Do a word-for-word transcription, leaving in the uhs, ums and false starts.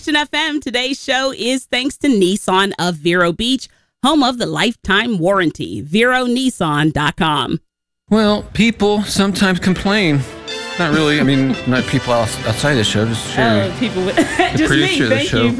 Christian F M. Today's show is thanks to Nissan of Vero Beach, home of the lifetime warranty. Vero Nissan dot com. Well, people sometimes complain. Not really. I mean, not people outside the show, just Sherry. Oh, people with, just me. Producer of the Thank show. you.